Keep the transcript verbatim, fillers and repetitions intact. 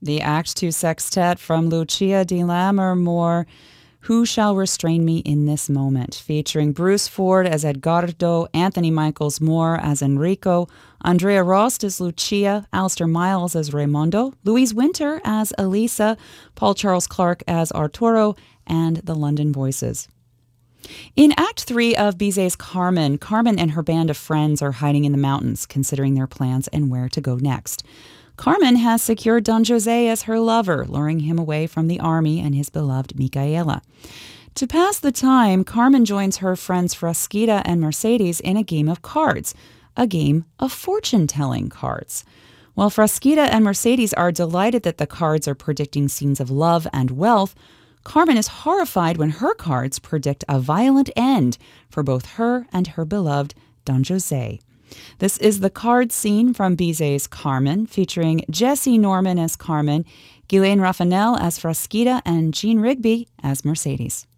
The Act two sextet from Lucia di Lammermoor, Who Shall Restrain Me in This Moment, featuring Bruce Ford as Edgardo, Anthony Michaels Moore as Enrico, Andrea Rost as Lucia, Alistair Miles as Raimondo, Louise Winter as Elisa, Paul Charles Clark as Arturo, and the London Voices. In Act three of Bizet's Carmen, Carmen and her band of friends are hiding in the mountains, considering their plans and where to go next. Carmen has secured Don Jose as her lover, luring him away from the army and his beloved Micaela. To pass the time, Carmen joins her friends Frasquita and Mercedes in a game of cards, a game of fortune-telling cards. While Frasquita and Mercedes are delighted that the cards are predicting scenes of love and wealth, Carmen is horrified when her cards predict a violent end for both her and her beloved Don Jose. This is the card scene from Bizet's Carmen, featuring Jesse Norman as Carmen, Ghislaine Raffanel as Frasquita, and Jean Rigby as Mercedes.